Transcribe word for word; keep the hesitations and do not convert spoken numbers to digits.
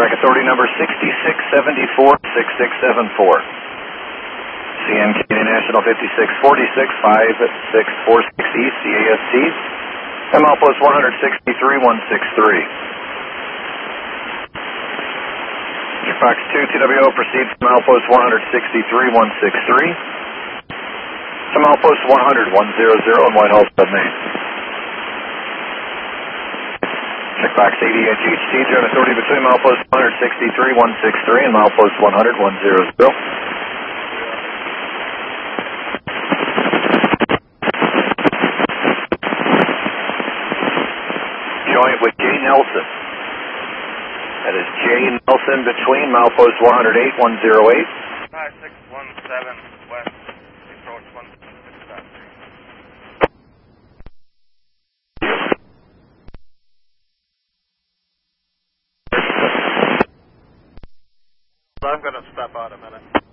Track authority number sixty-six seventy-four, six six seven four. C N K National fifty-six forty-six, five six four six East, C A S T. And milepost one sixty-three one sixty-three. Fox two T W O proceeds to milepost one sixty-three one sixty-three. To milepost one hundred one hundred on Whitehall Submain. Checkbox eighty H H T, join authority between milepost one sixty-three one sixty-three and milepost one hundred one hundred. Joint with J. Nelson. That is J. Nelson between milepost one oh eight one oh eight. five six one seven West, approach one six dot three. I'm going to step out a minute.